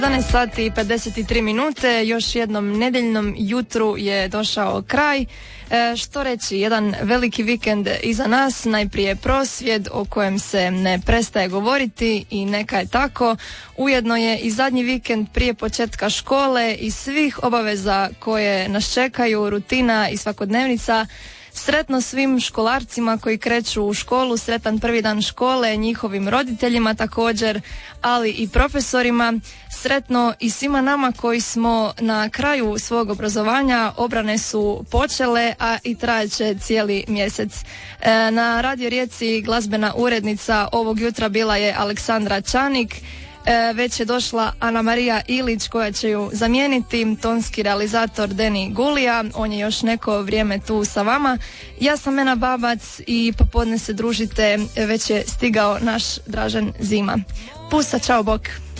11 sati i 53 minute, još jednom nedeljnom jutru je došao kraj. Što reći, jedan veliki vikend iza nas, najprije prosvjed o kojem se ne prestaje govoriti i neka je tako. Ujedno je i zadnji vikend prije početka škole i svih obaveza koje nas čekaju, rutina i svakodnevnica. Sretno svim školarcima koji kreću u školu, sretan prvi dan škole, njihovim roditeljima također, ali i profesorima. Sretno i svima nama koji smo na kraju svog obrazovanja, obrane su počele, a i trajeće cijeli mjesec. Na Radio Rijeci glazbena urednica ovog jutra bila je Aleksandra Čanik. Već je došla Ana Marija Ilić koja će ju zamijeniti, tonski realizator Deni Gulija, on je još neko vrijeme tu sa vama. Ja sam Mena Babac i popodne se družite, već je stigao naš Dražen Zima. Pusa, čao, bok.